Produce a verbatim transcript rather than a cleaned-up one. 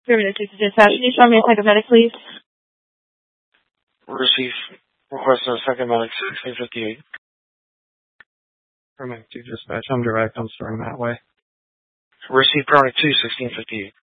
Perimeter two to dispatch. Can you show me a second medic, please? Receive. Request a second medic, sixteen fifty-eight. Perimeter two dispatch. I'm direct. I'm starting that way. Receive Perimeter two, sixteen fifty-eight.